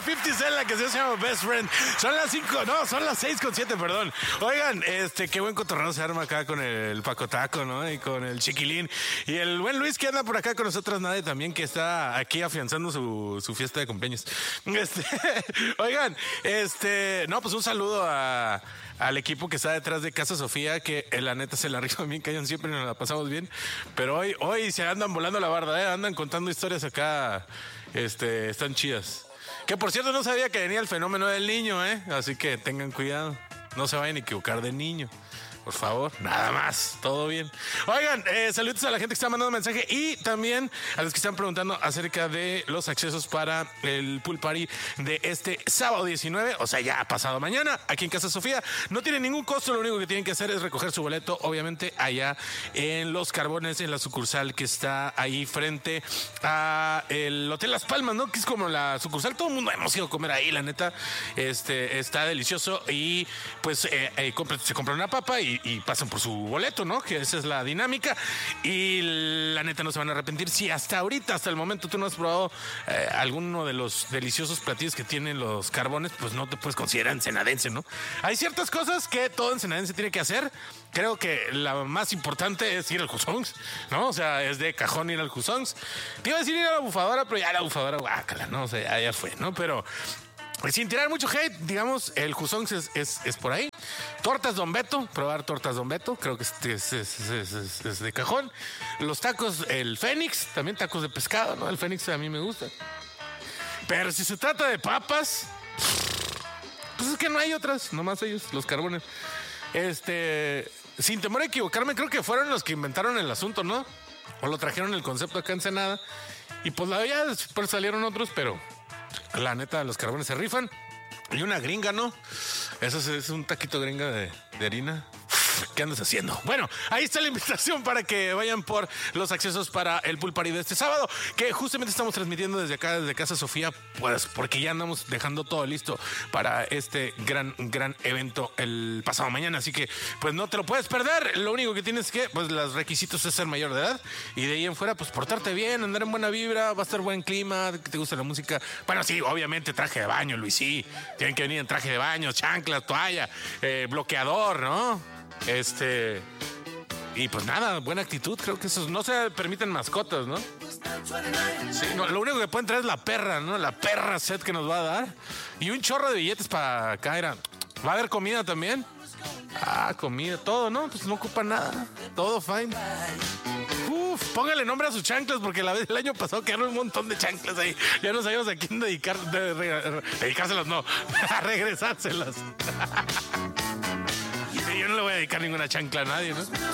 50 Cent, la canción se llama Best Friend. Son las 6:07, perdón. Oigan, qué buen cotorreo se arma acá con el Paco Taco, ¿no? Y con el Chiquilín. Y el buen Luis que anda por acá con nosotros, nadie también, que está aquí afianzando su fiesta de cumpleaños. Oigan, no, pues un saludo al equipo que está detrás de Casa Sofía, que la neta se la rifan bien, cañón, siempre nos la pasamos bien. Pero hoy se andan volando la barda, andan contando historias acá, están chidas. Que por cierto no sabía que venía el fenómeno del niño, así que tengan cuidado, no se vayan a equivocar de niño. Por favor, nada más, todo bien. Oigan, saludos a la gente que está mandando mensaje y también a los que están preguntando acerca de los accesos para el pool party de este sábado 19, o sea, ya pasado mañana, aquí en Casa Sofía. No tiene ningún costo, lo único que tienen que hacer es recoger su boleto, obviamente, allá en Los Carbones, en la sucursal que está ahí frente a el Hotel Las Palmas, ¿no? Que es como la sucursal, todo el mundo hemos ido a comer ahí, la neta. Está delicioso y pues se compra una papa y pasan por su boleto, ¿no? Que esa es la dinámica. Y la neta no se van a arrepentir. Si hasta ahorita, hasta el momento, tú no has probado alguno de los deliciosos platillos que tienen Los Carbones, pues no te puedes considerar ensenadense, ¿no? Hay ciertas cosas que todo ensenadense tiene que hacer. Creo que la más importante es ir al Jusongs, ¿no? O sea, es de cajón ir al Jusongs. Te iba a decir ir a la bufadora, pero ya la bufadora, guácala, ¿no? O sea, ya fue, ¿no? Pero sin tirar mucho hate, digamos, el Jusongs es por ahí. Tortas Don Beto, probar tortas Don Beto, creo que es de cajón. Los tacos, el Fénix, también tacos de pescado, ¿no? El Fénix a mí me gusta. Pero si se trata de papas, pues es que no hay otras, nomás ellos, Los Carbones. Sin temor a equivocarme, creo que fueron los que inventaron el asunto, ¿no? O lo trajeron el concepto acá en Ensenada. Y pues ya después salieron otros, pero la neta, Los Carbones se rifan. Y una gringa, ¿no? Eso es un taquito gringa de harina. ¿Qué andas haciendo? Bueno, ahí está la invitación para que vayan por los accesos para el pool party de este sábado, que justamente estamos transmitiendo desde acá, desde Casa Sofía, pues porque ya andamos dejando todo listo para este gran evento el pasado mañana. Así que, pues no te lo puedes perder. Lo único que tienes que, pues los requisitos es ser mayor de edad y de ahí en fuera, pues portarte bien, andar en buena vibra, va a estar buen clima, que te gusta la música. Bueno, sí, obviamente traje de baño, Luis, sí. Tienen que venir en traje de baño, chanclas, toalla, bloqueador, ¿no? Y pues nada, buena actitud. Creo que esos no se permiten mascotas, ¿no? Sí, no, lo único que pueden traer es la perra, ¿no? La perra set que nos va a dar. Y un chorro de billetes para caer. ¿Va a haber comida también? Comida, todo, ¿no? Pues no ocupa nada. Todo fine. Póngale nombre a sus chanclas porque el año pasado quedaron un montón de chanclas ahí. Ya no sabíamos a quién dedicárselas, no. A regresárselas. Yo no le voy a dedicar ninguna chancla a nadie, ¿no?